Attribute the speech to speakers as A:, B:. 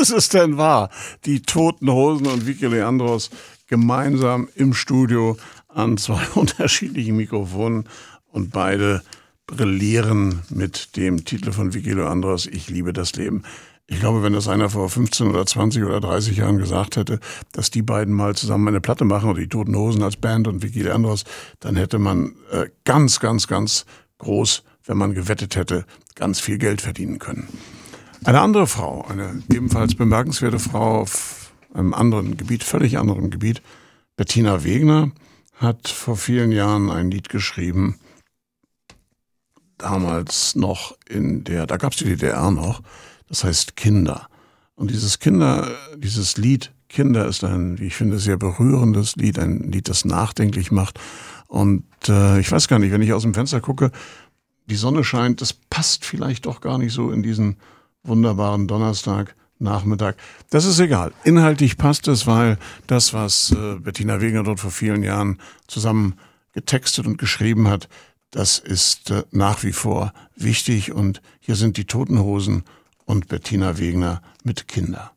A: ist es denn wahr? Die Toten Hosen und Vicky Leandros gemeinsam im Studio an zwei unterschiedlichen Mikrofonen und beide brillieren mit dem Titel von Vicky Leandros, Ich liebe das Leben. Ich glaube, wenn das einer vor 15 oder 20 oder 30 Jahren gesagt hätte, dass die beiden mal zusammen eine Platte machen oder die Toten Hosen als Band und Vicky Leandros, dann hätte man ganz groß, wenn man gewettet hätte, ganz viel Geld verdienen können. Eine andere Frau, eine ebenfalls bemerkenswerte Frau auf einem anderen Gebiet, völlig anderen Gebiet, Bettina Wegner, hat vor vielen Jahren ein Lied geschrieben, damals noch da gab es die DDR noch, das heißt Kinder. Und dieses Lied Kinder ist ein, wie ich finde, sehr berührendes Lied, ein Lied, das nachdenklich macht. Und ich weiß gar nicht, wenn ich aus dem Fenster gucke, die Sonne scheint, das passt vielleicht doch gar nicht so in diesen wunderbaren Donnerstagnachmittag. Das ist egal. Inhaltlich passt es, weil das, was Bettina Wegner dort vor vielen Jahren zusammen getextet und geschrieben hat, das ist nach wie vor wichtig. Und hier sind die Toten Hosen und Bettina Wegner mit Kinder.